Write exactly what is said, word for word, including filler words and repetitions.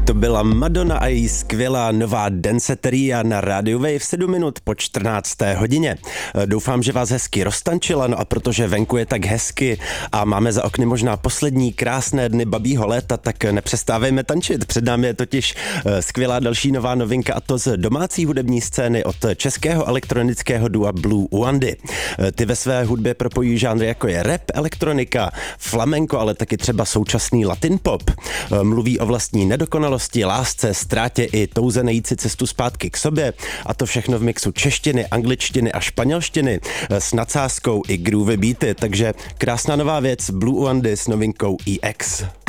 To byla Madonna a její skvělá nová Danceteria na rádiu Wave sedm minut po čtrnácté hodině. Doufám, že vás hezky roztančila, no a protože venku je tak hezky a máme za okny možná poslední krásné dny babího léta, tak nepřestávejme tančit. Před námi je totiž skvělá další nová novinka, a to z domácí hudební scény od českého elektronického dua Blue Uandy. Ty ve své hudbě propojí žánry jako je rap, elektronika, flamenko, ale taky třeba současný latin pop. Mluví o vlastní nedokonalosti, lásce, ztrátě i touze najít si cestu zpátky k sobě, a to všechno v mixu češtiny, angličtiny a španělštiny s nadsázkou i groovy beaty, takže krásná nová věc Blue Uandy s novinkou E X.